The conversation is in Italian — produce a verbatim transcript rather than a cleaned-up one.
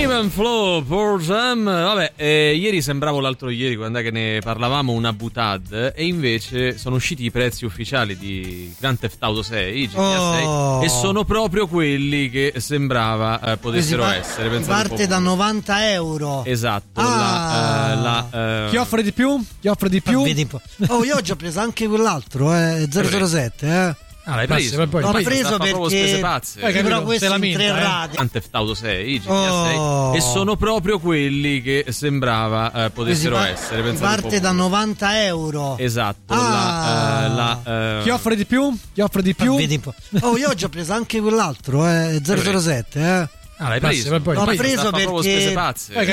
Ebb and Flow, Pearl Jam. Vabbè, eh, ieri sembravo l'altro ieri quando che ne parlavamo una butad, e invece sono usciti i prezzi ufficiali di Grand Theft Auto sei, G T A sei, Oh. e sono proprio quelli che sembrava eh, potessero Si pa- essere. si Pensate un parte po' da voi. novanta euro. Esatto, Ah. la, eh, la, eh, Chi offre di più? Chi offre di più? Ah, vedi un po'. Oh, io oggi ho preso anche quell'altro, eh, zero zero sette, eh. Ah, l'hai Passi, preso? poi- L'ho poi- preso sta a fare proprio perché spese pazze. Eh, capito, però questo se in lamenta, tre eh. rate. Grand Theft Auto sei, G T A Oh. sei, e sono proprio quelli che sembrava eh, potessero Si pa- essere. si Pensate un po' parte da voi. novanta euro. Esatto, Ah. la, eh, la, eh, Chi offre di più? Chi offre di più? Ah, vedi un po'. Oh, io oggi ho preso anche quell'altro, eh, zero zero sette, eh. Ah, l'hai Passi, preso? poi- L'ho poi- preso sta a fare proprio perché- spese pazze. Eh,